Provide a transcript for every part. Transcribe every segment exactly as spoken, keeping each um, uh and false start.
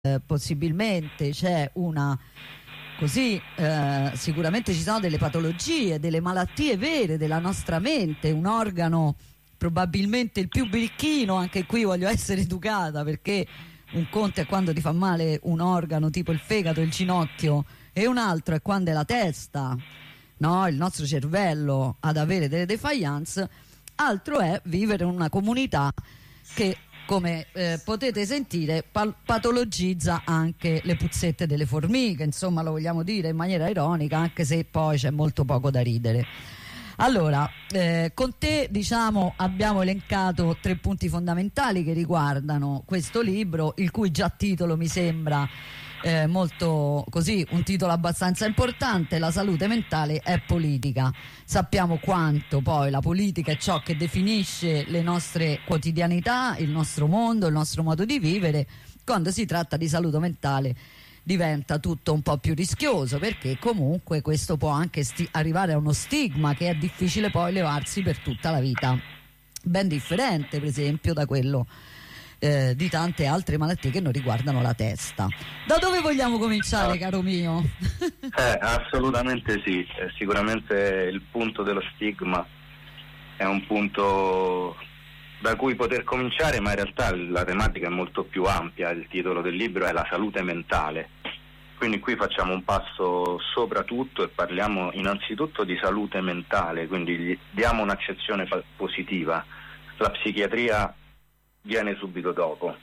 eh, possibilmente c'è una così eh, sicuramente ci sono delle patologie, delle malattie vere della nostra mente, un organo probabilmente il più birichino, anche qui voglio essere educata, perché un conto è quando ti fa male un organo tipo il fegato, il ginocchio, e un altro è quando è la testa, no? Il nostro cervello ad avere delle defiance. Altro è vivere in una comunità che, come eh, potete sentire, pal- patologizza anche le puzzette delle formiche, insomma, lo vogliamo dire in maniera ironica, anche se poi c'è molto poco da ridere. Allora, eh, con te, diciamo, abbiamo elencato tre punti fondamentali che riguardano questo libro, il cui già titolo mi sembra eh, molto così, un titolo abbastanza importante: la salute mentale è politica. Sappiamo quanto poi la politica è ciò che definisce le nostre quotidianità, il nostro mondo, il nostro modo di vivere. Quando si tratta di salute mentale diventa tutto un po' più rischioso, perché comunque questo può anche sti- arrivare a uno stigma che è difficile poi levarsi per tutta la vita, ben differente per esempio da quello eh, di tante altre malattie che non riguardano la testa. Da dove vogliamo cominciare, caro mio? Eh, assolutamente sì, eh, sicuramente il punto dello stigma è un punto da cui poter cominciare, ma in realtà la tematica è molto più ampia. Il titolo del libro è la salute mentale, quindi qui facciamo un passo sopra tutto e parliamo innanzitutto di salute mentale, quindi gli diamo un'accezione positiva. La psichiatria viene subito dopo.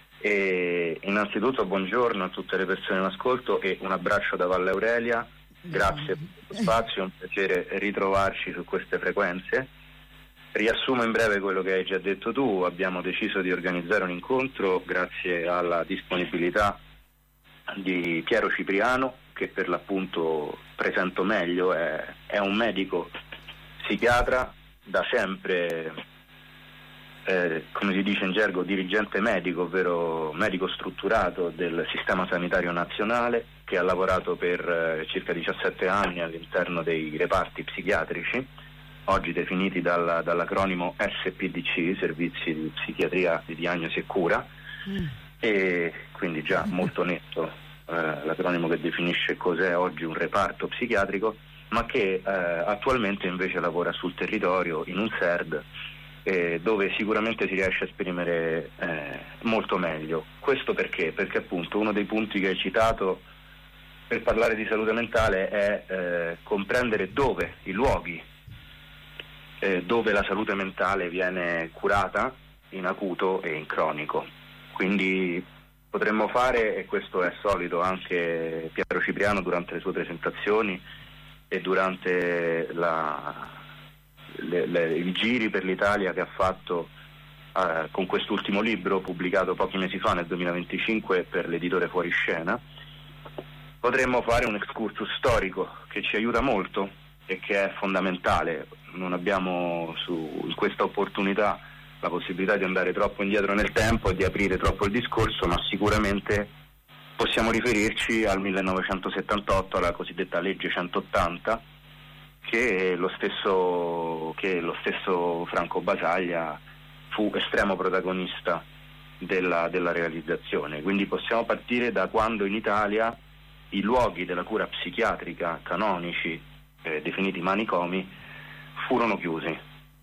E innanzitutto buongiorno a tutte le persone in ascolto e un abbraccio da Valle Aurelia, grazie per lo spazio, è un piacere ritrovarci su queste frequenze. Riassumo in breve quello che hai già detto tu. Abbiamo deciso di organizzare un incontro grazie alla disponibilità di Piero Cipriano, che per l'appunto presento meglio, è, è un medico psichiatra, da sempre, eh, come si dice in gergo, dirigente medico, ovvero medico strutturato del sistema sanitario nazionale, che ha lavorato per eh, circa diciassette anni all'interno dei reparti psichiatrici, oggi definiti dalla, dall'acronimo S P D C, Servizi di Psichiatria di Diagnosi e Cura, mm. e quindi già molto netto eh, l'acronimo che definisce cos'è oggi un reparto psichiatrico, ma che eh, attualmente invece lavora sul territorio in un S E R D, eh, dove sicuramente si riesce a esprimere eh, molto meglio. Questo perché? Perché appunto uno dei punti che hai citato per parlare di salute mentale è eh, comprendere dove, i luoghi dove la salute mentale viene curata in acuto e in cronico. Quindi potremmo fare, e questo è solito anche Piero Cipriano durante le sue presentazioni e durante la, le, le, i giri per l'Italia che ha fatto eh, con quest'ultimo libro pubblicato pochi mesi fa, nel duemilaventicinque, per l'editore Fuoriscena, potremmo fare un excursus storico che ci aiuta molto e che è fondamentale. Non abbiamo su in questa opportunità la possibilità di andare troppo indietro nel tempo e di aprire troppo il discorso, ma sicuramente possiamo riferirci al millenovecentosettantotto, alla cosiddetta legge centottanta, che lo stesso, che lo stesso Franco Basaglia fu estremo protagonista della, della realizzazione. Quindi possiamo partire da quando in Italia i luoghi della cura psichiatrica canonici, eh, definiti manicomi, furono chiusi,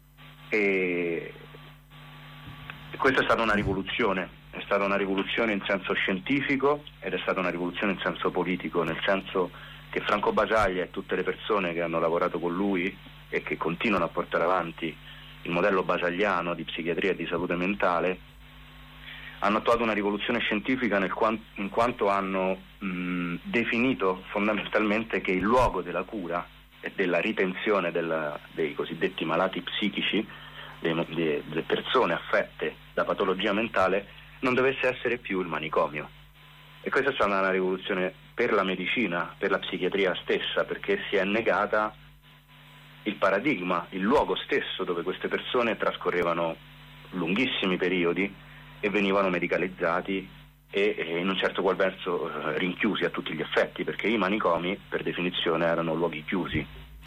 e questa è stata una rivoluzione, è stata una rivoluzione in senso scientifico ed è stata una rivoluzione in senso politico, nel senso che Franco Basaglia e tutte le persone che hanno lavorato con lui e che continuano a portare avanti il modello basagliano di psichiatria e di salute mentale hanno attuato una rivoluzione scientifica nel quant- in quanto hanno mh, definito fondamentalmente che il luogo della cura e della ritenzione della, dei cosiddetti malati psichici, dei, delle persone affette da patologia mentale, non dovesse essere più il manicomio. E questa è stata una rivoluzione per la medicina, per la psichiatria stessa, perché si è negata il paradigma, il luogo stesso dove queste persone trascorrevano lunghissimi periodi e venivano medicalizzati e, e in un certo qual verso eh, rinchiusi a tutti gli effetti, perché i manicomi per definizione erano luoghi chiusi.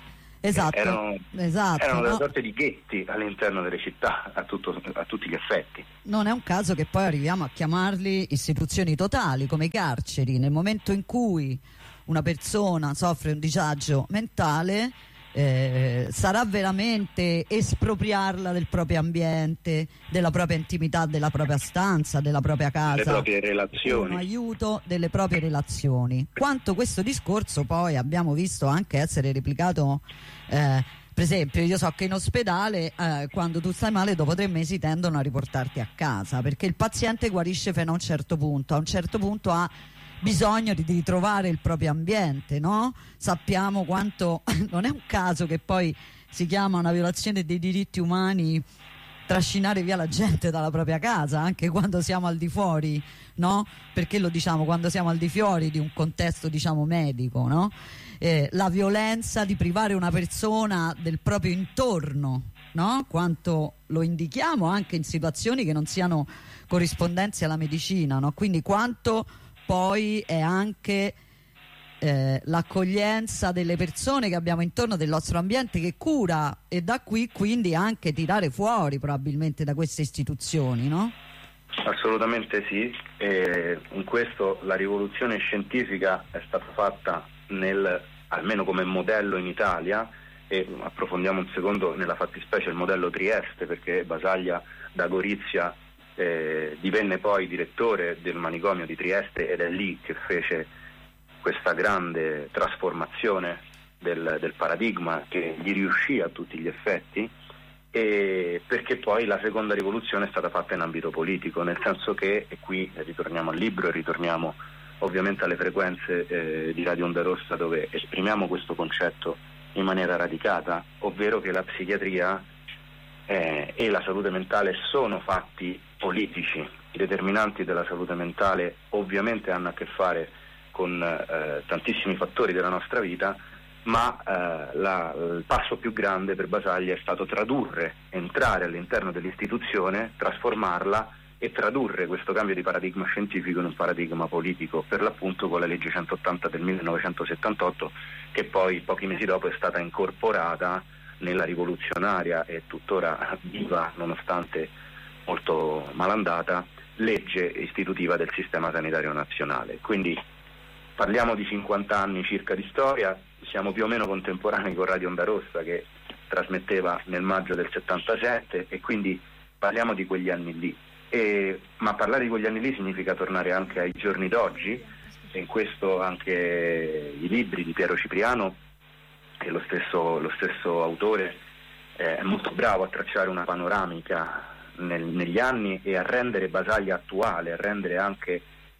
Esatto, erano, esatto, erano delle no? sorte di ghetti all'interno delle città a, tutto, a tutti gli effetti. Non è un caso che poi arriviamo a chiamarli istituzioni totali, come i carceri. Nel momento in cui una persona soffre un disagio mentale, eh, sarà veramente espropriarla del proprio ambiente, della propria intimità, della propria stanza, della propria casa, le proprie relazioni, un aiuto delle proprie relazioni. Quanto questo discorso poi abbiamo visto anche essere replicato, eh, per esempio io so che in ospedale eh, quando tu stai male dopo tre mesi tendono a riportarti a casa, perché il paziente guarisce fino a un certo punto, a un certo punto ha bisogno di ritrovare il proprio ambiente, no? Sappiamo quanto non è un caso che poi si chiama una violazione dei diritti umani trascinare via la gente dalla propria casa, anche quando siamo al di fuori, no? Perché lo diciamo quando siamo al di fuori di un contesto, diciamo, medico, no? Eh, la violenza di privare una persona del proprio intorno, no? Quanto lo indichiamo anche in situazioni che non siano corrispondenti alla medicina, no? Quindi quanto poi è anche eh, l'accoglienza delle persone che abbiamo intorno, del nostro ambiente che cura, e da qui quindi anche tirare fuori probabilmente da queste istituzioni, no? Assolutamente sì, e in questo la rivoluzione scientifica è stata fatta nel, almeno come modello in Italia, e approfondiamo un secondo nella fattispecie il modello Trieste, perché Basaglia da Gorizia Eh, divenne poi direttore del manicomio di Trieste ed è lì che fece questa grande trasformazione del, del paradigma che gli riuscì a tutti gli effetti, e perché poi la seconda rivoluzione è stata fatta in ambito politico, nel senso che, e qui ritorniamo al libro e ritorniamo ovviamente alle frequenze eh, di Radio Onda Rossa, dove esprimiamo questo concetto in maniera radicata, ovvero che la psichiatria eh, e la salute mentale sono fatti politici. I determinanti della salute mentale ovviamente hanno a che fare con eh, tantissimi fattori della nostra vita, ma eh, la, il passo più grande per Basaglia è stato tradurre, entrare all'interno dell'istituzione, trasformarla e tradurre questo cambio di paradigma scientifico in un paradigma politico, per l'appunto con la legge centottanta del millenovecentosettantotto, che poi pochi mesi dopo è stata incorporata nella rivoluzionaria e tuttora viva, nonostante molto malandata, legge istitutiva del sistema sanitario nazionale. Quindi parliamo di cinquanta anni circa di storia, siamo più o meno contemporanei con Radio Onda Rossa, che trasmetteva nel maggio del settantasette, e quindi parliamo di quegli anni lì. E, ma parlare di quegli anni lì significa tornare anche ai giorni d'oggi, e in questo anche i libri di Piero Cipriano e lo stesso, lo stesso autore eh, è molto bravo a tracciare una panoramica nel, negli anni e a rendere Basaglia attuale, a rendere anche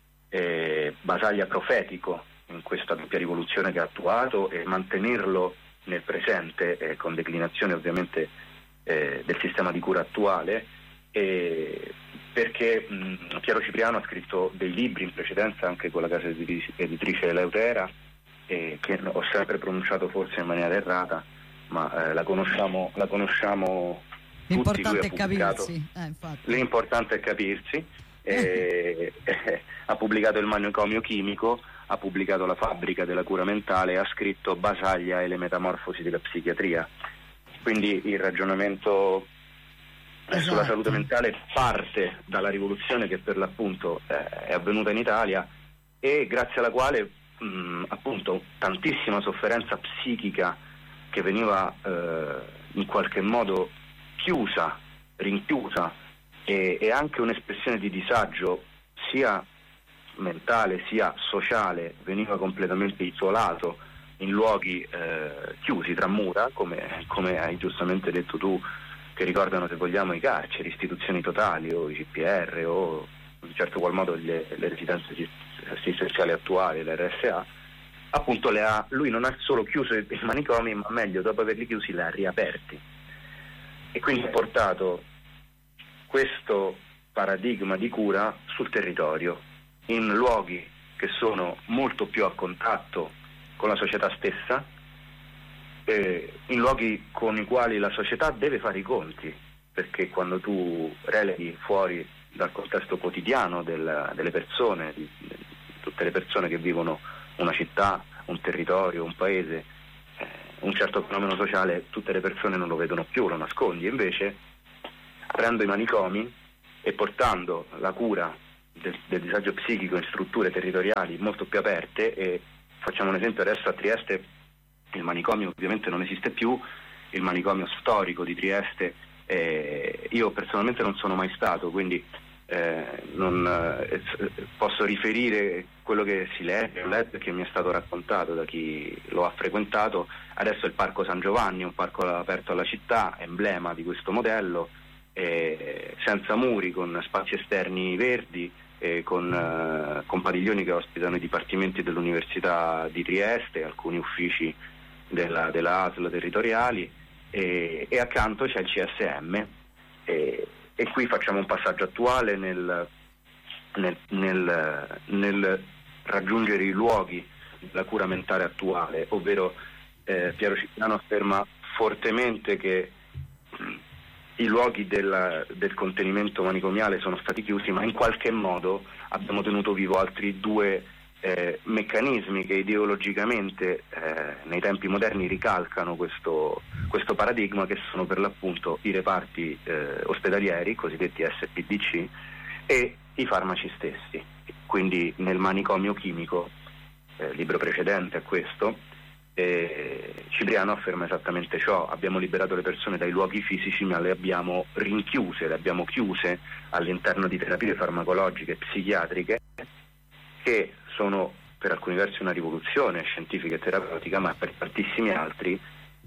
eh, Basaglia profetico in questa doppia rivoluzione che ha attuato, e mantenerlo nel presente eh, con declinazione ovviamente eh, del sistema di cura attuale, eh, perché mh, Piero Cipriano ha scritto dei libri in precedenza anche con la casa editrice Eleutera, eh, che ho sempre pronunciato forse in maniera errata, ma eh, la conosciamo, la conosciamo l'importante tutti. È capirsi, eh, infatti. L'importante è capirsi. eh, eh, ha pubblicato Il manicomio chimico, ha pubblicato La fabbrica della cura mentale, ha scritto Basaglia e le metamorfosi della psichiatria. Quindi il ragionamento esatto. sulla salute mentale parte dalla rivoluzione che per l'appunto eh, è avvenuta in Italia, e grazie alla quale mh, appunto tantissima sofferenza psichica che veniva eh, in qualche modo chiusa, rinchiusa, e, e anche un'espressione di disagio sia mentale sia sociale veniva completamente isolato in luoghi eh, chiusi tra mura, come, come hai giustamente detto tu, che ricordano, se vogliamo, i carceri, istituzioni totali o i C P R o in certo qual modo le, le residenze assistenziali attuali, l'R S A. Appunto le ha, lui non ha solo chiuso i manicomi, ma meglio, dopo averli chiusi li ha riaperti, e quindi ha portato questo paradigma di cura sul territorio, in luoghi che sono molto più a contatto con la società stessa, eh, in luoghi con i quali la società deve fare i conti, perché quando tu releghi fuori dal contesto quotidiano del, delle persone, di, di tutte le persone che vivono una città, un territorio, un paese, eh, un certo fenomeno sociale tutte le persone non lo vedono più, lo nascondi, invece aprendo i manicomi e portando la cura del, del disagio psichico in strutture territoriali molto più aperte, e facciamo un esempio adesso: a Trieste il manicomio ovviamente non esiste più, il manicomio storico di Trieste, eh, io personalmente non sono mai stato, quindi eh, non eh, posso riferire quello che si legge, ho letto e che mi è stato raccontato da chi lo ha frequentato. Adesso il Parco San Giovanni, un parco aperto alla città, emblema di questo modello, eh, senza muri, con spazi esterni verdi, eh, con, eh, con padiglioni che ospitano i dipartimenti dell'Università di Trieste, alcuni uffici della, della A S L territoriali, e, e accanto c'è il C S M, e, e qui facciamo un passaggio attuale nel, nel, nel, nel raggiungere i luoghi della cura mentale attuale, ovvero eh, Piero Cipriano afferma fortemente che i luoghi del, del contenimento manicomiale sono stati chiusi, ma in qualche modo abbiamo tenuto vivo altri due eh, meccanismi che ideologicamente eh, nei tempi moderni ricalcano questo, questo paradigma, che sono per l'appunto i reparti eh, ospedalieri, cosiddetti S P D C, e i farmaci stessi. Quindi nel manicomio chimico, eh, libro precedente a questo, Eh, Cipriano afferma esattamente ciò: abbiamo liberato le persone dai luoghi fisici, ma le abbiamo rinchiuse, le abbiamo chiuse all'interno di terapie farmacologiche e psichiatriche, che sono per alcuni versi una rivoluzione scientifica e terapeutica, ma per tantissimi altri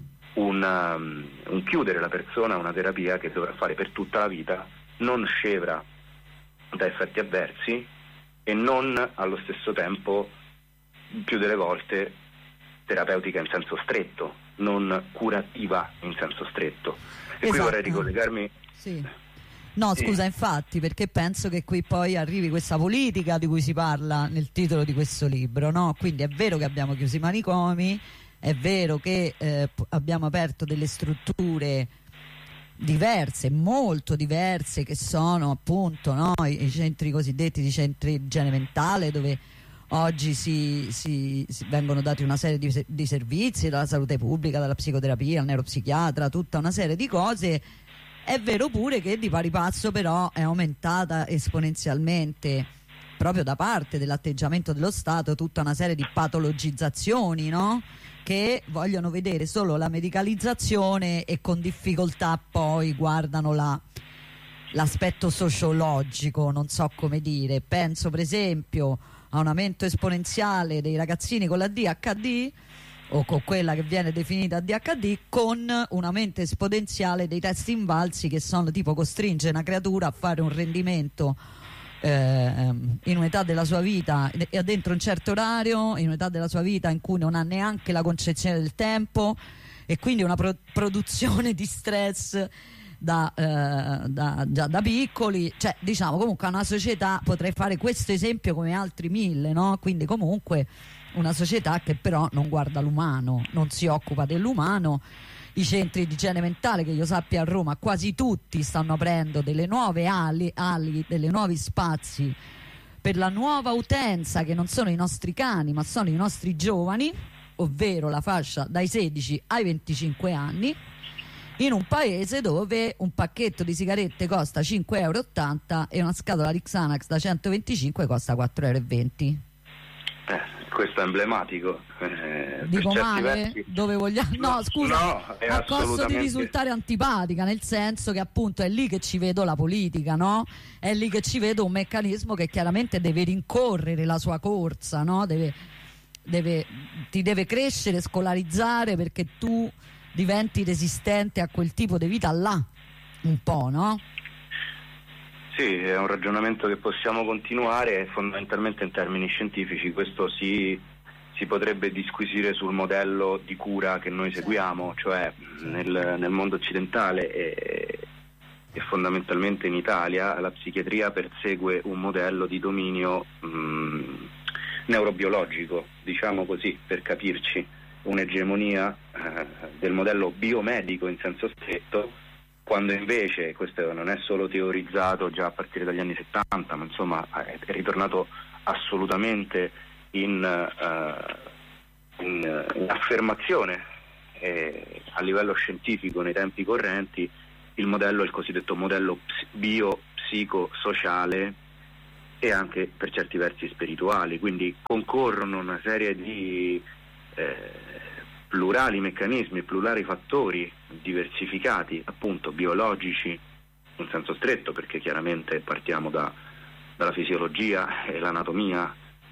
una, un chiudere la persona a una terapia che dovrà fare per tutta la vita, non scevra da effetti avversi e non allo stesso tempo, più delle volte, terapeutica in senso stretto, non curativa in senso stretto. E esatto. Qui vorrei ricollegarmi. Sì. No, sì. Scusa, infatti, perché penso che qui poi arrivi questa politica di cui si parla nel titolo di questo libro, no? Quindi è vero che abbiamo chiuso i manicomi, è vero che eh, abbiamo aperto delle strutture diverse, molto diverse, che sono appunto, no, i, i centri cosiddetti di centri di igiene mentale, dove oggi si, si, si vengono dati una serie di, di servizi dalla salute pubblica, dalla psicoterapia, al neuropsichiatra, tutta una serie di cose. È vero pure che di pari passo però è aumentata esponenzialmente, proprio da parte dell'atteggiamento dello Stato, tutta una serie di patologizzazioni, no? Che vogliono vedere solo la medicalizzazione e con difficoltà poi guardano la l'aspetto sociologico, non so come dire. Penso per esempio a un aumento esponenziale dei ragazzini con la D H D o con quella che viene definita A D H D, con un aumento esponenziale dei test invalsi, che sono tipo costringere una creatura a fare un rendimento eh, in un'età della sua vita e dentro un certo orario, in un'età della sua vita in cui non ha neanche la concezione del tempo, e quindi una pro- produzione di stress Da, eh, da, già da piccoli. Cioè, diciamo, comunque una società, potrei fare questo esempio come altri mille, no? Quindi comunque una società che però non guarda l'umano, non si occupa dell'umano. I centri di igiene mentale, che io sappia a Roma quasi tutti stanno aprendo delle nuove ali, ali delle nuovi spazi per la nuova utenza, che non sono i nostri cani ma sono i nostri giovani, ovvero la fascia dai sedici ai venticinque anni, in un paese dove un pacchetto di sigarette costa cinque e ottanta euro e una scatola di Xanax da centoventicinque costa quattro e venti euro. Eh, questo è emblematico. Eh, Dico male? Versi... Dove vogliamo... No, no scusa, no, a costo di risultare antipatica, nel senso che appunto è lì che ci vedo la politica, no? È lì che ci vedo un meccanismo che chiaramente deve rincorrere la sua corsa, no? Deve, deve, ti deve crescere, scolarizzare, perché tu diventi resistente a quel tipo di vita là, un po', no? Sì, è un ragionamento che possiamo continuare fondamentalmente in termini scientifici. Questo si, si potrebbe disquisire sul modello di cura che noi seguiamo, cioè nel, nel mondo occidentale e, e fondamentalmente in Italia la psichiatria persegue un modello di dominio mh, neurobiologico, diciamo così, per capirci, un'egemonia eh, del modello biomedico in senso stretto, quando invece questo non è solo teorizzato già a partire dagli anni settanta, ma insomma è, è ritornato assolutamente in, uh, in, in affermazione eh, a livello scientifico nei tempi correnti il modello è il cosiddetto modello bio-psico-sociale e anche per certi versi spirituali, quindi concorrono una serie di eh, plurali meccanismi, plurali fattori diversificati, appunto biologici in senso stretto, perché chiaramente partiamo da, dalla fisiologia e l'anatomia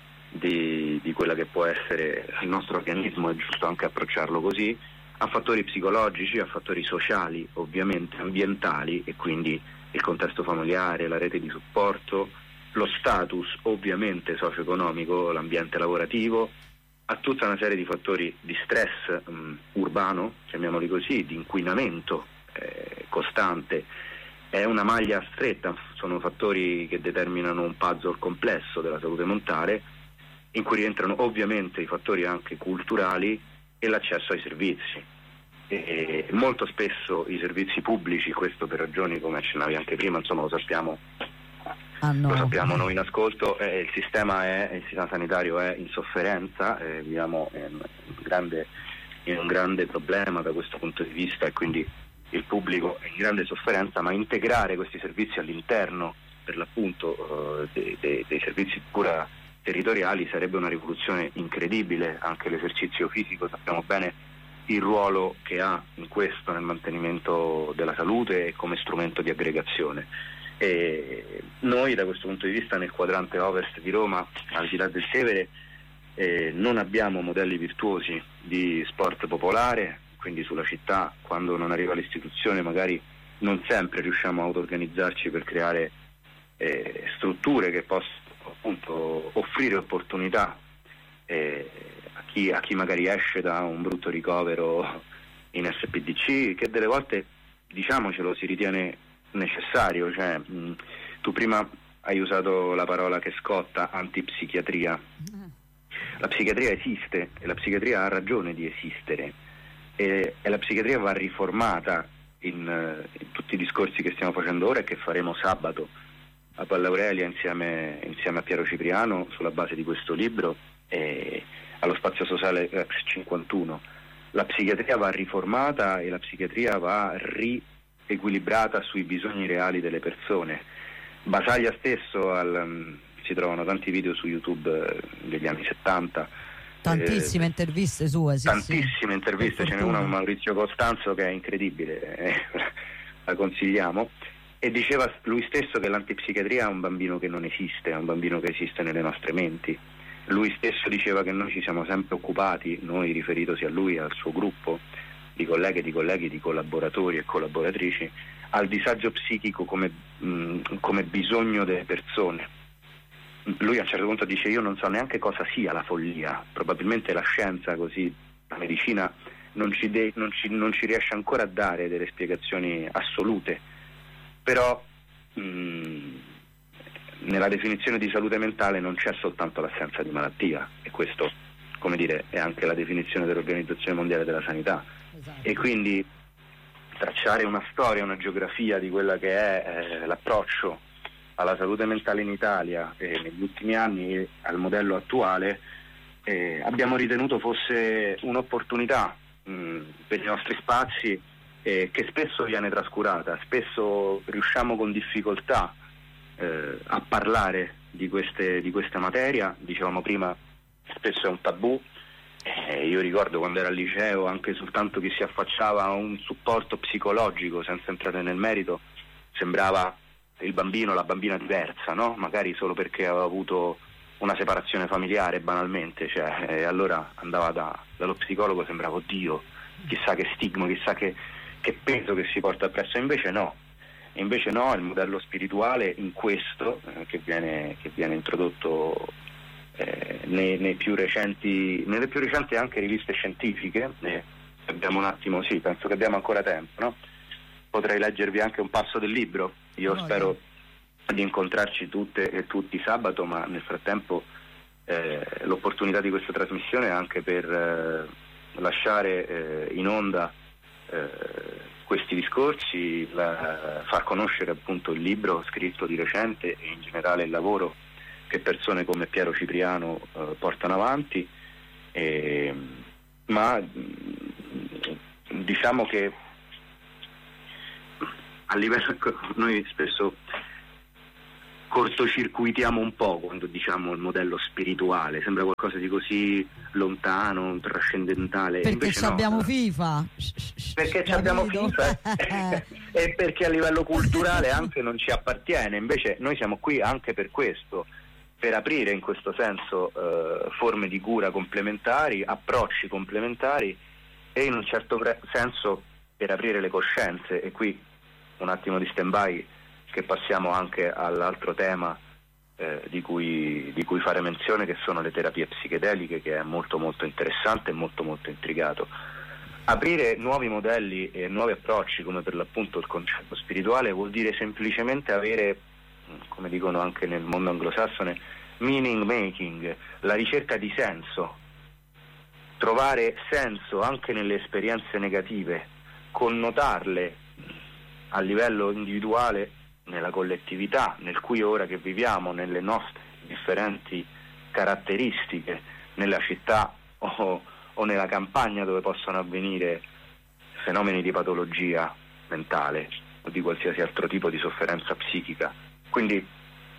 di, di quella che può essere il nostro organismo, è giusto anche approcciarlo così, a fattori psicologici, a fattori sociali, ovviamente ambientali, e quindi il contesto familiare, la rete di supporto, lo status ovviamente socio-economico, l'ambiente lavorativo, a tutta una serie di fattori di stress um, urbano, chiamiamoli così, di inquinamento eh, costante. È una maglia stretta, sono fattori che determinano un puzzle complesso della salute mentale, in cui rientrano ovviamente i fattori anche culturali e l'accesso ai servizi. E molto spesso i servizi pubblici, questo per ragioni come accennavi anche prima, insomma lo sappiamo, ah, no. lo sappiamo noi in ascolto, eh, il sistema è, il sistema sanitario è in sofferenza, eh, viviamo in un, grande, in un grande problema da questo punto di vista, e quindi il pubblico è in grande sofferenza, ma integrare questi servizi all'interno per l'appunto eh, dei, dei, dei servizi di cura territoriali sarebbe una rivoluzione incredibile. Anche l'esercizio fisico, sappiamo bene il ruolo che ha in questo nel mantenimento della salute e come strumento di aggregazione. E noi da questo punto di vista nel quadrante ovest di Roma, al di là del Tevere, eh, non abbiamo modelli virtuosi di sport popolare, quindi sulla città quando non arriva l'istituzione magari non sempre riusciamo a auto-organizzarci per creare eh, strutture che possano appunto offrire opportunità eh, a, chi, a chi magari esce da un brutto ricovero in S P D C, che delle volte, diciamocelo, si ritiene necessario. Cioè, mh, tu prima hai usato la parola che scotta, antipsichiatria. La psichiatria esiste e la psichiatria ha ragione di esistere, e, e la psichiatria va riformata in, in tutti i discorsi che stiamo facendo ora e che faremo sabato a Valle Aurelia insieme, insieme a Piero Cipriano sulla base di questo libro, e allo Spazio Sociale Ex cinquantuno. La psichiatria va riformata e la psichiatria va riequilibrata sui bisogni reali delle persone. Basaglia stesso, al, si trovano tanti video su YouTube degli anni settanta, tantissime eh, interviste sue, sì, tantissime sì. interviste, ce n'è una con Maurizio Costanzo che è incredibile, eh, la consigliamo. E diceva lui stesso che l'antipsichiatria è un bambino che non esiste, è un bambino che esiste nelle nostre menti. Lui stesso diceva che noi ci siamo sempre occupati, noi riferitosi a lui e al suo gruppo di colleghe, di colleghi, di collaboratori e collaboratrici, al disagio psichico come, mh, come bisogno delle persone. Lui a un certo punto dice: io non so neanche cosa sia la follia, probabilmente la scienza, così la medicina non ci, de- non ci, non ci riesce ancora a dare delle spiegazioni assolute. Però mh, nella definizione di salute mentale non c'è soltanto l'assenza di malattia, e questo, come dire, è anche la definizione dell'Organizzazione Mondiale della Sanità. Esatto. E quindi tracciare una storia, una geografia di quella che è eh, l'approccio alla salute mentale in Italia eh, negli ultimi anni e al modello attuale, eh, abbiamo ritenuto fosse un'opportunità mh, per i nostri spazi, Eh, che spesso viene trascurata. Spesso riusciamo con difficoltà eh, a parlare di queste di questa materia. Dicevamo prima, spesso è un tabù. Eh, io ricordo quando ero al liceo, anche soltanto chi si affacciava a un supporto psicologico, senza entrare nel merito, sembrava il bambino, la bambina diversa, no? Magari solo perché aveva avuto una separazione familiare, banalmente, cioè, e allora andava da, dallo psicologo, sembrava: oddio, chissà che stigma, chissà che che peso che si porta appresso. Invece no, invece no, il modello spirituale in questo eh, che viene che viene introdotto eh, nei, nei più recenti nelle più recenti anche riviste scientifiche, eh, abbiamo un attimo, sì, penso che abbiamo ancora tempo, no? Potrei leggervi anche un passo del libro. Io oh, spero yeah. di incontrarci tutte e tutti sabato, ma nel frattempo eh, l'opportunità di questa trasmissione è anche per eh, lasciare eh, in onda Eh, questi discorsi, la, far conoscere appunto il libro scritto di recente e in generale il lavoro che persone come Piero Cipriano eh, portano avanti, e, ma mh, diciamo che a livello, noi spesso cortocircuitiamo un po' quando diciamo il modello spirituale, sembra qualcosa di così lontano, trascendentale. Perché no, abbiamo FIFA. Perché abbiamo FIFA e perché a livello culturale anche non ci appartiene. Invece noi siamo qui anche per questo, per aprire in questo senso eh, forme di cura complementari, approcci complementari e in un certo pre- senso per aprire le coscienze. E qui un attimo di stand-by, che passiamo anche all'altro tema eh, di cui, di cui fare menzione, che sono le terapie psichedeliche, che è molto molto interessante e molto molto intrigato. Aprire nuovi modelli e nuovi approcci, come per l'appunto il concetto spirituale, vuol dire semplicemente avere, come dicono anche nel mondo anglosassone, meaning making, la ricerca di senso, trovare senso anche nelle esperienze negative, connotarle a livello individuale nella collettività, nel qui e ora che viviamo, nelle nostre differenti caratteristiche, nella città o, o nella campagna dove possono avvenire fenomeni di patologia mentale o di qualsiasi altro tipo di sofferenza psichica. Quindi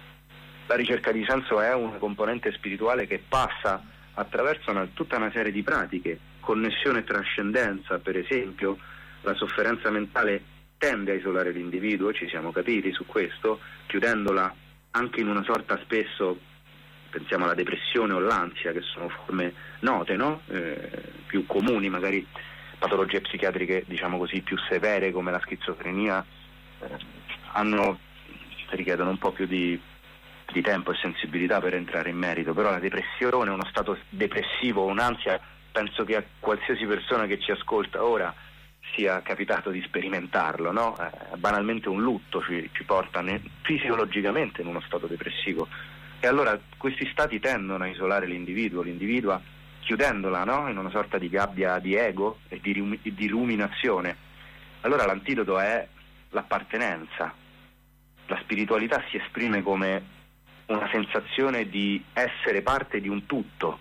la ricerca di senso è una componente spirituale che passa attraverso una, tutta una serie di pratiche, connessione e trascendenza. Per esempio, la sofferenza mentale tende a isolare l'individuo, ci siamo capiti su questo, chiudendola anche in una sorta, spesso pensiamo alla depressione o l'ansia, che sono forme note, no? Eh, più comuni, magari patologie psichiatriche diciamo così più severe come la schizofrenia eh, hanno, richiedono un po' più di, di tempo e sensibilità per entrare in merito, però la depressione, uno stato depressivo, un'ansia, penso che a qualsiasi persona che ci ascolta ora sia capitato di sperimentarlo, no? Eh, banalmente un lutto ci, ci porta ne, fisiologicamente in uno stato depressivo, e allora questi stati tendono a isolare l'individuo, l'individua, chiudendola, no? In una sorta di gabbia di ego e di, rum, di ruminazione. Allora l'antidoto è l'appartenenza. La spiritualità si esprime come una sensazione di essere parte di un tutto.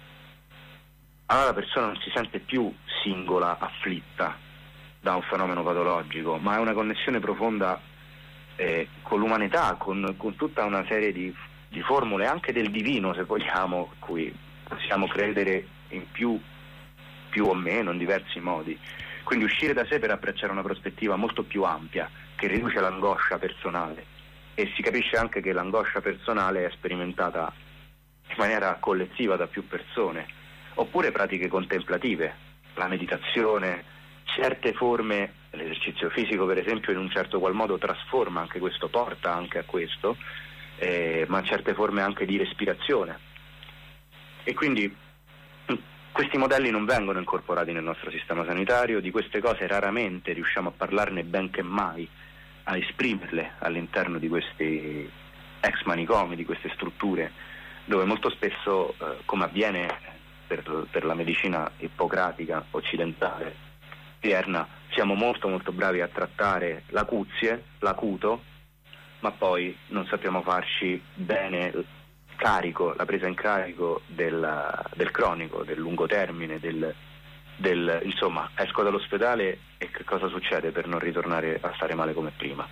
Allora la persona non si sente più singola, afflitta da un fenomeno patologico, ma è una connessione profonda eh, con l'umanità, con, con tutta una serie di, di formule, anche del divino, se vogliamo, cui possiamo credere in più, più o meno, in diversi modi. Quindi uscire da sé per abbracciare una prospettiva molto più ampia, che riduce l'angoscia personale, e si capisce anche che l'angoscia personale è sperimentata in maniera collettiva da più persone. Oppure pratiche contemplative, la meditazione, certe forme, l'esercizio fisico per esempio in un certo qual modo trasforma anche questo, porta anche a questo, eh, ma certe forme anche di respirazione. E quindi questi modelli non vengono incorporati nel nostro sistema sanitario, di queste cose raramente riusciamo a parlarne, benché mai a esprimerle all'interno di questi ex manicomi, di queste strutture, dove molto spesso, eh, come avviene per, per la medicina ippocratica occidentale odierna, siamo molto molto bravi a trattare l'acuzie, l'acuto, ma poi non sappiamo farci bene carico, la presa in carico del, del cronico, del lungo termine, del, del insomma, esco dall'ospedale e che cosa succede per non ritornare a stare male come prima.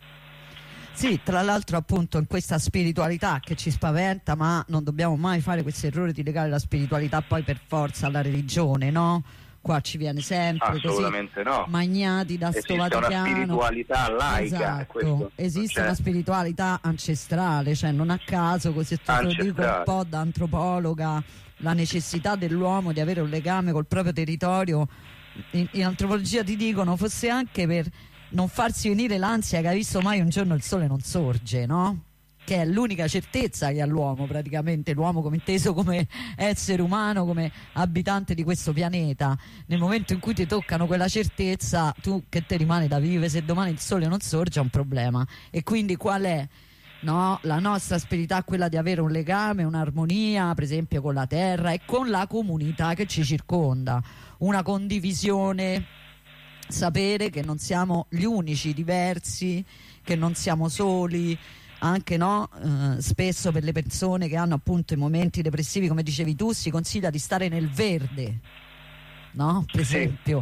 Sì, tra l'altro appunto in questa spiritualità che ci spaventa, ma non dobbiamo mai fare questo errore di legare la spiritualità poi per forza alla religione, no? Qua ci viene sempre assolutamente così, no, magnati da sto Vaticano. Esiste una spiritualità laica, esatto. Esiste una spiritualità ancestrale, cioè non a caso, così te lo dico un po' da antropologa, la necessità dell'uomo di avere un legame col proprio territorio. In, in antropologia ti dicono fosse anche per non farsi venire l'ansia che ha visto mai un giorno il sole non sorge, no? Che è l'unica certezza che ha l'uomo, praticamente l'uomo come inteso come essere umano, come abitante di questo pianeta. Nel momento in cui ti toccano quella certezza, tu che te rimane da vivere, se domani il sole non sorge è un problema. E quindi qual è, no, la nostra spiritualità? Quella di avere un legame, un'armonia per esempio con la terra e con la comunità che ci circonda, una condivisione, sapere che non siamo gli unici diversi, che non siamo soli. Anche no, eh, spesso per le persone che hanno appunto i momenti depressivi, come dicevi tu, si consiglia di stare nel verde, no? Per esempio,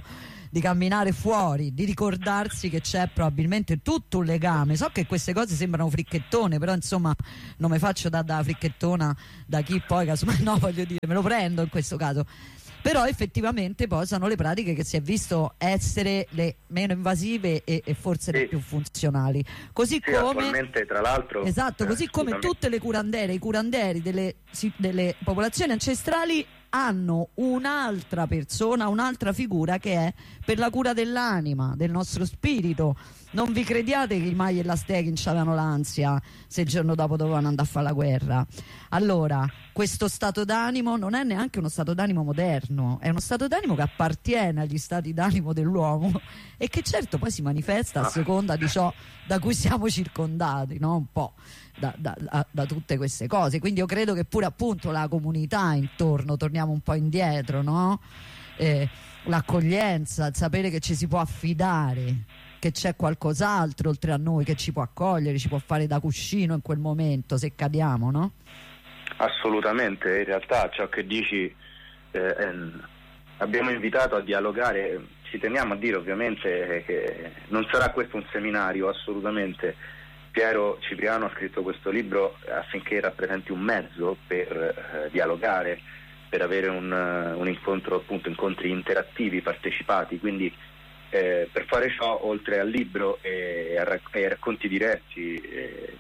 di camminare fuori, di ricordarsi che c'è probabilmente tutto un legame. So che queste cose sembrano fricchettone, però insomma non mi faccio da, da fricchettona da chi poi casomai, no, voglio dire, me lo prendo in questo caso. Però effettivamente poi sono le pratiche che si è visto essere le meno invasive e, e forse sì. le più funzionali. Così sì, come tra l'altro esatto, così eh, come tutte le curandere, i curanderi delle, delle popolazioni ancestrali hanno un'altra persona, un'altra figura che è per la cura dell'anima, del nostro spirito. Non vi crediate che i Mai e la Stegin avevano l'ansia se il giorno dopo dovevano andare a fare la guerra. Allora, questo stato d'animo non è neanche uno stato d'animo moderno, è uno stato d'animo che appartiene agli stati d'animo dell'uomo e che certo poi si manifesta a seconda di ciò da cui siamo circondati, no? Un po' da, da, da, da tutte queste cose. Quindi io credo che pure appunto la comunità intorno, torniamo un po' indietro, no? Eh, l'accoglienza, il sapere che ci si può affidare, che c'è qualcos'altro oltre a noi che ci può accogliere, ci può fare da cuscino in quel momento se cadiamo, no? Assolutamente, in realtà ciò che dici eh, eh, abbiamo invitato a dialogare, ci teniamo a dire ovviamente che non sarà questo un seminario, assolutamente. Piero Cipriano ha scritto questo libro affinché rappresenti un mezzo per eh, dialogare, per avere un, uh, un incontro, appunto incontri interattivi, partecipati, quindi Eh, per fare ciò, oltre al libro e, a rac- e ai racconti diretti e,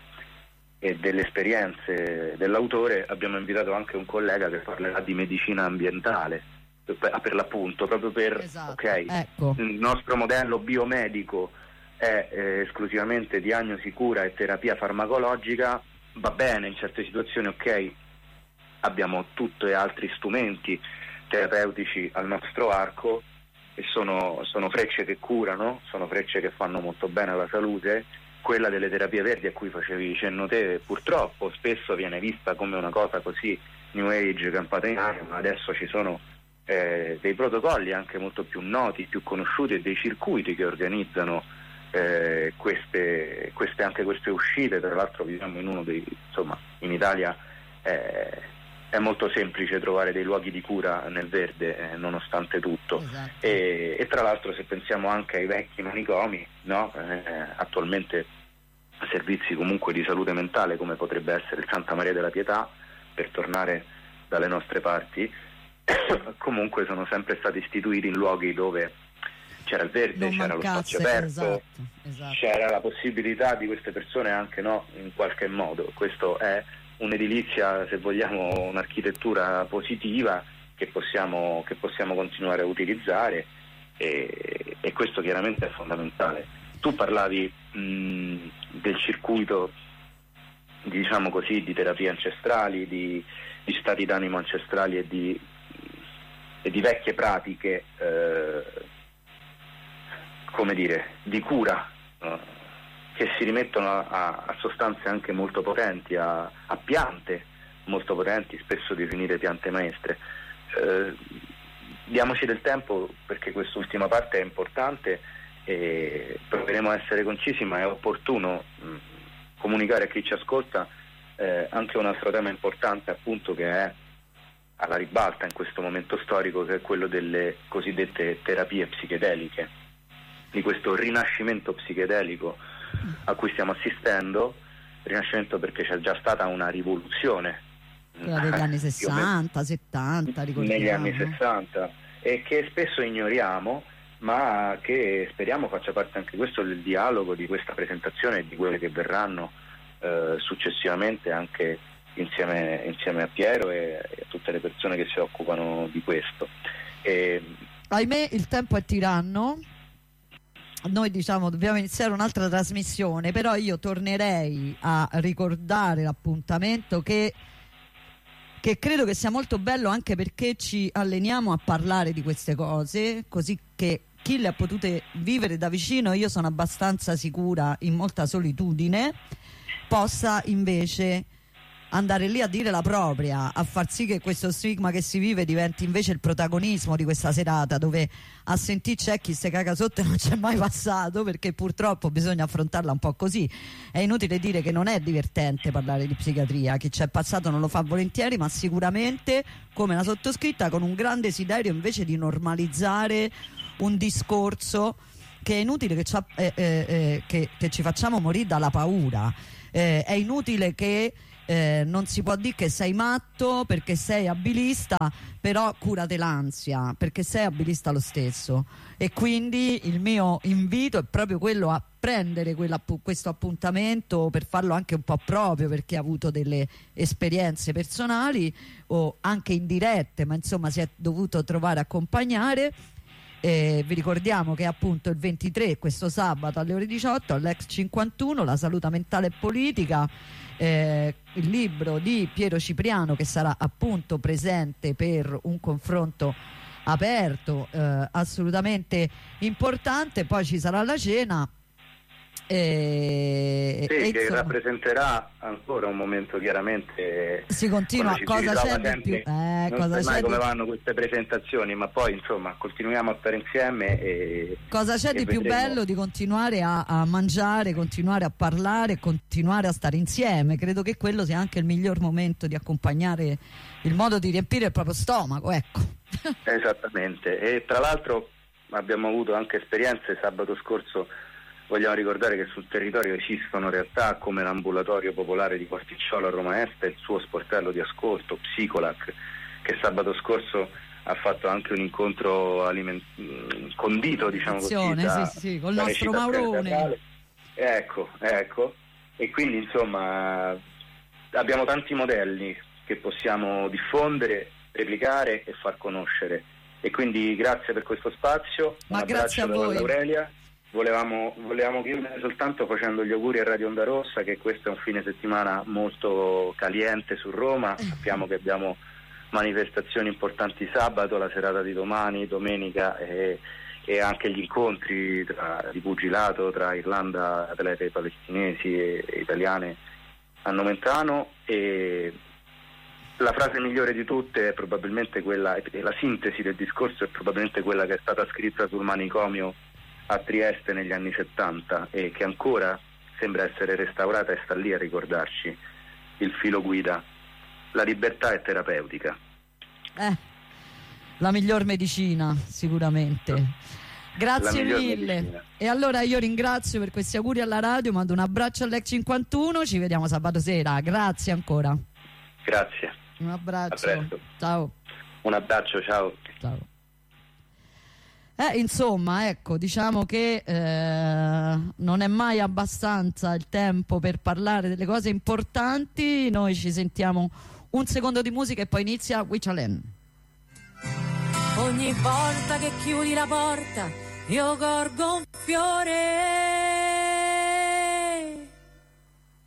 e delle esperienze dell'autore, abbiamo invitato anche un collega che parlerà di medicina ambientale, per, per l'appunto, proprio per esatto, ok, ecco. Il nostro modello biomedico è eh, esclusivamente diagnosi, cura e terapia farmacologica, va bene in certe situazioni, ok, abbiamo tutti e altri strumenti terapeutici al nostro arco, e sono, sono frecce che curano, sono frecce che fanno molto bene alla salute. Quella delle terapie verdi a cui facevi cenno te purtroppo spesso viene vista come una cosa così new age, campata in aria, ma adesso ci sono eh, dei protocolli anche molto più noti, più conosciuti e dei circuiti che organizzano eh, queste, queste anche queste uscite. Tra l'altro viviamo in uno dei, insomma, in Italia eh, è molto semplice trovare dei luoghi di cura nel verde, eh, nonostante tutto. Esatto. E, e tra l'altro, se pensiamo anche ai vecchi manicomi, no? eh, attualmente servizi comunque di salute mentale come potrebbe essere il Santa Maria della Pietà, per tornare dalle nostre parti, comunque sono sempre stati istituiti in luoghi dove c'era il verde, non c'era mancasse, lo spazio aperto, esatto, esatto. c'era la possibilità di queste persone anche, no, in qualche modo. Questo è un'edilizia, se vogliamo, un'architettura positiva che possiamo, che possiamo continuare a utilizzare, e, e questo chiaramente è fondamentale. Tu parlavi mh, del circuito, diciamo così, di terapie ancestrali, di, di stati d'animo ancestrali e di, e di vecchie pratiche, eh, come dire, di cura, eh, che si rimettono a, a sostanze anche molto potenti, a, a piante molto potenti, spesso definite piante maestre. Eh, diamoci del tempo, perché quest'ultima parte è importante e proveremo a essere concisi, ma è opportuno mh, comunicare a chi ci ascolta eh, anche un altro tema importante, appunto, che è alla ribalta in questo momento storico, che è quello delle cosiddette terapie psichedeliche, di questo rinascimento psichedelico a cui stiamo assistendo. Rinascimento perché c'è già stata una rivoluzione, quella degli anni sessanta, settanta, ricordiamo. Negli anni sessanta, e che spesso ignoriamo, ma che speriamo faccia parte anche questo del dialogo, di questa presentazione e di quelle che verranno eh, successivamente, anche insieme, insieme a Piero e, e a tutte le persone che si occupano di questo. E... ahimè il tempo è tiranno. Noi diciamo dobbiamo iniziare un'altra trasmissione, però io tornerei a ricordare l'appuntamento che, che credo che sia molto bello, anche perché ci alleniamo a parlare di queste cose, così che chi le ha potute vivere da vicino, io sono abbastanza sicura, in molta solitudine, possa invece andare lì a dire la propria, a far sì che questo stigma che si vive diventi invece il protagonismo di questa serata, dove a sentì c'è chi se caga sotto e non c'è mai passato, perché purtroppo bisogna affrontarla un po' così. È inutile dire che non è divertente parlare di psichiatria, chi c'è passato non lo fa volentieri, ma sicuramente, come la sottoscritta, con un grande desiderio invece di normalizzare un discorso che è inutile che ci, eh, eh, che, che ci facciamo morire dalla paura. Eh, è inutile che Eh, non si può dire che sei matto perché sei abilista, però curate l'ansia, perché sei abilista lo stesso. E quindi il mio invito è proprio quello a prendere questo appuntamento per farlo anche un po' proprio, perché ha avuto delle esperienze personali o anche indirette, ma insomma si è dovuto trovare a accompagnare. Eh, vi ricordiamo che appunto il ventitré, questo sabato alle ore diciotto, all'Ex cinquantuno, la salute mentale e politica, eh, il libro di Piero Cipriano, che sarà appunto presente per un confronto aperto, eh, assolutamente importante. Poi ci sarà la cena. E, sì, e che insomma, rappresenterà ancora un momento, chiaramente si continua, cosa c'è di più, eh, non cosa sai mai c'è come di... vanno queste presentazioni, ma poi insomma continuiamo a stare insieme e cosa c'è e di più vedremo. bello di continuare a, a mangiare, continuare a parlare, continuare a stare insieme. Credo che quello sia anche il miglior momento di accompagnare il modo di riempire il proprio stomaco, ecco. Esattamente. E tra l'altro abbiamo avuto anche esperienze. Sabato scorso vogliamo ricordare che sul territorio esistono realtà come l'ambulatorio popolare di Quarticciolo a Roma Est e il suo sportello di ascolto, Psicolac, che sabato scorso ha fatto anche un incontro aliment- condito, diciamo così, da, sì, sì, con il da nostro Maurone. teatrale. Ecco, ecco. E quindi insomma abbiamo tanti modelli che possiamo diffondere, replicare e far conoscere. E quindi grazie per questo spazio. Ma un grazie a abbraccio voi. da Aurelia. Volevamo, volevamo chiudere soltanto facendo gli auguri a Radio Onda Rossa, che questo è un fine settimana molto caliente su Roma. Sappiamo che abbiamo manifestazioni importanti sabato, la serata di domani, domenica e, e anche gli incontri tra, di pugilato tra Irlanda, atlete palestinesi e, e italiane a Nomentano. E la frase migliore di tutte è probabilmente quella, e la sintesi del discorso è probabilmente quella che è stata scritta sul manicomio a Trieste negli anni settanta e che ancora sembra essere restaurata e sta lì a ricordarci il filo guida: la libertà è terapeutica. Eh, la miglior medicina, sicuramente. Grazie mille. Medicina. E allora io ringrazio per questi auguri alla radio, mando un abbraccio all'Ex cinquantuno, ci vediamo sabato sera. Grazie ancora. Grazie. Un abbraccio. A presto. Ciao. Un abbraccio, ciao. Ciao. Eh, insomma, ecco, diciamo che eh, non è mai abbastanza il tempo per parlare delle cose importanti. Noi ci sentiamo un secondo di musica e poi inizia Wichalen. Ogni volta che chiudi la porta io gorgo un fiore.